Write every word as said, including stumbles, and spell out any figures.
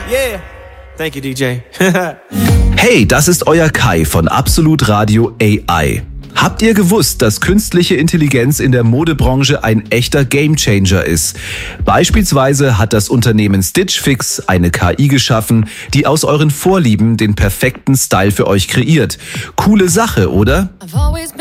Yeah. Thank you, D J. Hey, das ist euer Kai von Absolut Radio A I. Habt ihr gewusst, dass künstliche Intelligenz in der Modebranche ein echter Gamechanger ist? Beispielsweise hat das Unternehmen Stitch Fix eine K I geschaffen, die aus euren Vorlieben den perfekten Style für euch kreiert. Coole Sache, oder?